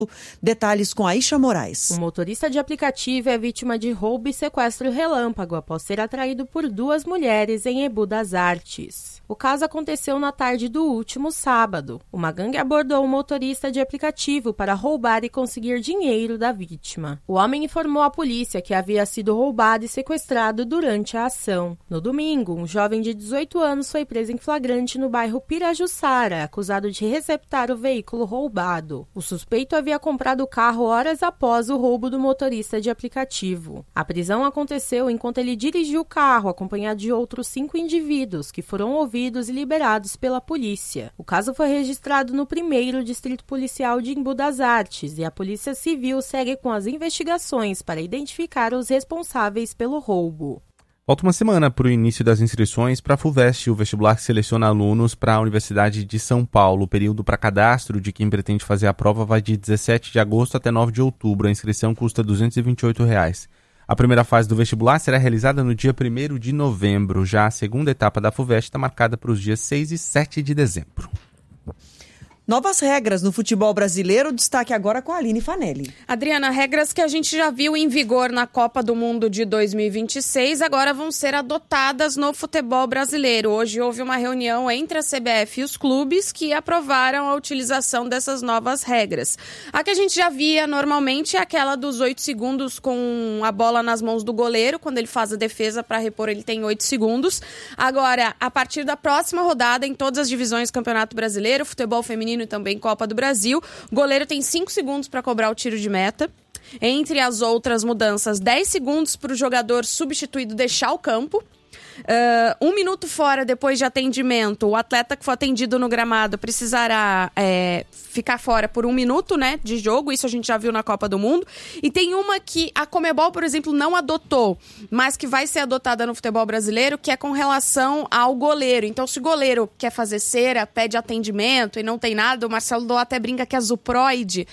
Detalhes com Aisha Moraes. O motorista de aplicativo é vítima de roubo e sequestro relâmpago após ser atraído por 2 mulheres em Embu das Artes. O caso aconteceu na tarde do último sábado. Uma gangue abordou o motorista de aplicativo para roubar e conseguir dinheiro da vítima. O homem informou à polícia que havia sido roubado e sequestrado durante a ação. No domingo, um jovem de 18 anos foi preso em flagrante no bairro Pirajussara, acusado de receptar o veículo roubado. O suspeito havia comprado o carro horas após o roubo do motorista de aplicativo. A prisão aconteceu enquanto ele dirigiu o carro, acompanhado de outros 5 indivíduos, que foram ouvidos e liberados pela polícia. O caso foi registrado no 1º Distrito Policial de Embu das Artes e a Polícia Civil segue com as investigações para identificar os responsáveis pelo roubo. Falta uma semana para o início das inscrições para a FUVEST, o vestibular que seleciona alunos para a Universidade de São Paulo. O período para cadastro de quem pretende fazer a prova vai de 17 de agosto até 9 de outubro. A inscrição custa R$ 228. A primeira fase do vestibular será realizada no dia 1º de novembro. Já a segunda etapa da FUVEST está marcada para os dias 6 e 7 de dezembro. Novas regras no futebol brasileiro, destaque agora com a Aline Fanelli. Adriana, regras que a gente já viu em vigor na Copa do Mundo de 2026 agora vão ser adotadas no futebol brasileiro. Hoje houve uma reunião entre a CBF e os clubes que aprovaram a utilização dessas novas regras. A que a gente já via normalmente é aquela dos 8 segundos com a bola nas mãos do goleiro. Quando ele faz a defesa para repor, ele tem 8 segundos. Agora, a partir da próxima rodada, em todas as divisões do Campeonato Brasileiro, futebol feminino e também Copa do Brasil, o goleiro tem 5 segundos para cobrar o tiro de meta. Entre as outras mudanças, 10 segundos para o jogador substituído deixar o campo. 1 minuto fora depois de atendimento, o atleta que for atendido no gramado precisará ficar fora por 1 minuto, né, de jogo. Isso a gente já viu na Copa do Mundo. E tem uma que a Conmebol, por exemplo, não adotou, mas que vai ser adotada no futebol brasileiro, que é com relação ao goleiro. Então, se o goleiro quer fazer cera, pede atendimento e não tem nada, o Marcelo Dó até brinca que é zuproide.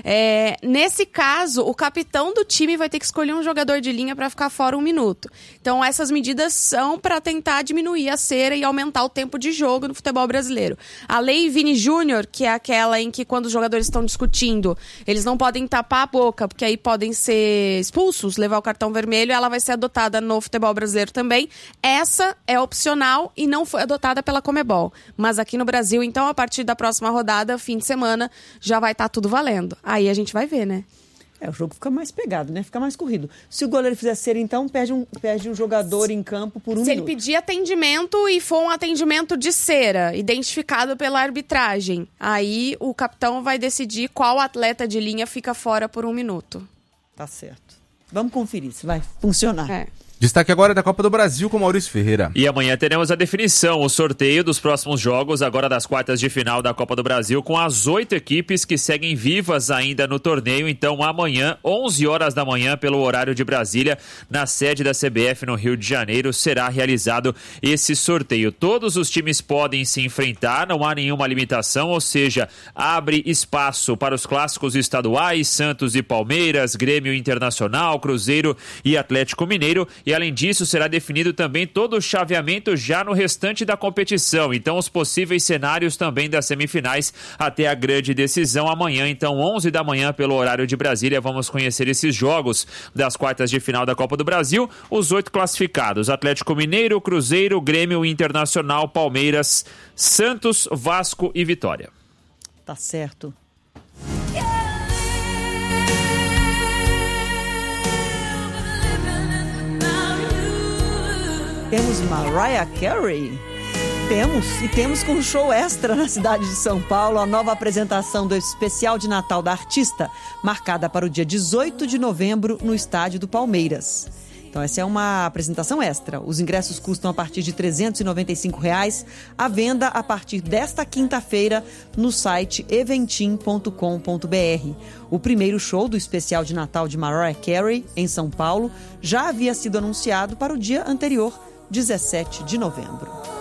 Nesse caso, o capitão do time vai ter que escolher um jogador de linha para ficar fora 1 minuto. Então, essas medidas são para tentar diminuir a cera e aumentar o tempo de jogo no futebol brasileiro. A Lei Vini Júnior, que é aquela em que quando os jogadores estão discutindo, eles não podem tapar a boca, porque aí podem ser expulsos, levar o cartão vermelho, ela vai ser adotada no futebol brasileiro também. Essa é opcional e não foi adotada pela Conmebol. Mas aqui no Brasil, então, a partir da próxima rodada, fim de semana, já vai estar tudo valendo. Aí a gente vai ver, né? O jogo fica mais pegado, né? Fica mais corrido. Se o goleiro fizer cera, então, perde um jogador em campo por 1 minuto. Se ele pedir atendimento e for um atendimento de cera, identificado pela arbitragem, aí o capitão vai decidir qual atleta de linha fica fora por 1 minuto. Tá certo. Vamos conferir se vai funcionar. Destaque agora da Copa do Brasil com Maurício Ferreira. E amanhã teremos a definição, o sorteio dos próximos jogos, agora das quartas de final da Copa do Brasil, com as 8 equipes que seguem vivas ainda no torneio. Então amanhã, 11 horas da manhã, pelo horário de Brasília, na sede da CBF no Rio de Janeiro, será realizado esse sorteio. Todos os times podem se enfrentar, não há nenhuma limitação, ou seja, abre espaço para os clássicos estaduais, Santos e Palmeiras, Grêmio Internacional, Cruzeiro e Atlético Mineiro. E além disso, será definido também todo o chaveamento já no restante da competição. Então, os possíveis cenários também das semifinais até a grande decisão amanhã. Então, 11 da manhã, pelo horário de Brasília, vamos conhecer esses jogos das quartas de final da Copa do Brasil. Os 8 classificados: Atlético Mineiro, Cruzeiro, Grêmio Internacional, Palmeiras, Santos, Vasco e Vitória. Tá certo. Temos Mariah Carey? Temos com um show extra na cidade de São Paulo, a nova apresentação do especial de Natal da artista, marcada para o dia 18 de novembro no estádio do Palmeiras. Então essa é uma apresentação extra. Os ingressos custam a partir de R$ 395, à venda a partir desta quinta-feira no site eventim.com.br. O primeiro show do especial de Natal de Mariah Carey, em São Paulo, já havia sido anunciado para o dia anterior, 17 de novembro.